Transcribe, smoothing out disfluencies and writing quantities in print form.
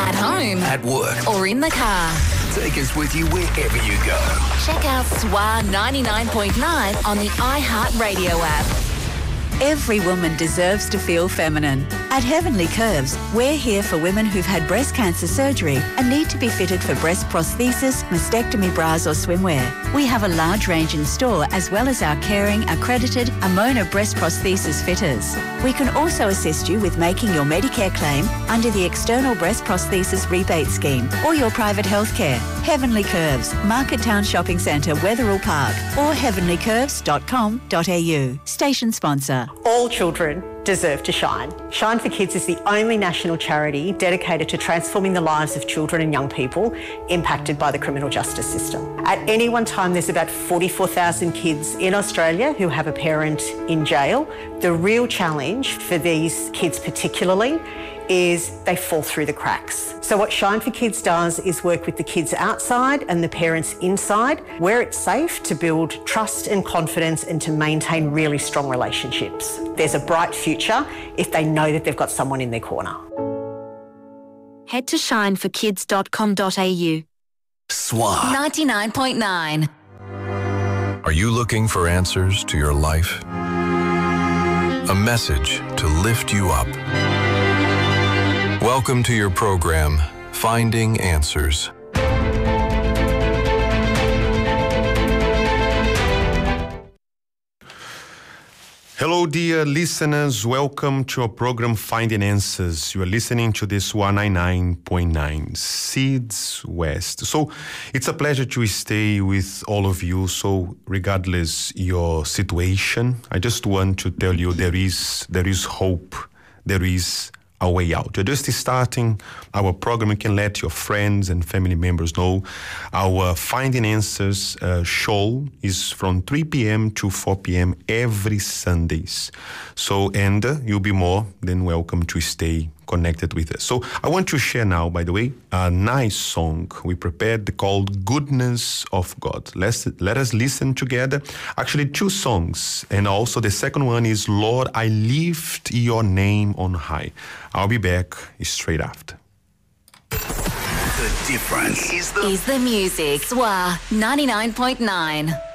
At home. At work. Or in the car. Take us with you wherever you go. Check out SWA 99.9 on the iHeartRadio app. Every woman deserves to feel feminine. At Heavenly Curves, we're here for women who've had breast cancer surgery and need to be fitted for breast prosthesis, mastectomy bras or swimwear. We have a large range in store as well as our caring, accredited Amona breast prosthesis fitters. We can also assist you with making your Medicare claim under the External Breast Prosthesis Rebate Scheme or your private health care. Heavenly Curves, Market Town Shopping Centre, Wetherill Park or heavenlycurves.com.au. Station sponsor. All children deserve to shine. Shine for Kids is the only national charity dedicated to transforming the lives of children and young people impacted by the criminal justice system. At any one time, there's about 44,000 kids in Australia who have a parent in jail. The real challenge for these kids particularly is they fall through the cracks. So what Shine for Kids does is work with the kids outside and the parents inside, where it's safe to build trust and confidence and to maintain really strong relationships. There's a bright future if they know that they've got someone in their corner. Head to shineforkids.com.au. SWA 99.9. Are you looking for answers to your life? A message to lift you up. Welcome to your program, Finding Answers. Hello, dear listeners. Welcome to our program, Finding Answers. You are listening to this 199.9 Seeds West. So it's a pleasure to stay with all of you. So regardless your situation, I just want to tell you there is hope. There is a way out. You're just starting our program. You can let your friends and family members know. Our Finding Answers show is from 3 p.m. to 4 p.m. every Sundays. So, and you'll be more than welcome to stay connected with us. So I want to share now, by the way, a nice song we prepared called Goodness of God. Let us listen together. Actually, two songs. And also the second one is Lord, I Lift Your Name on High. I'll be back straight after. The difference is the music. SWA 99.9.